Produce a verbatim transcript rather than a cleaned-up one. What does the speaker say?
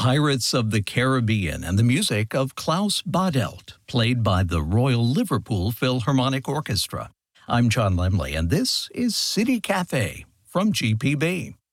Pirates of the Caribbean and the music of Klaus Badelt, played by the Royal Liverpool Philharmonic Orchestra. I'm John Lemley, and this is City Cafe from G P B.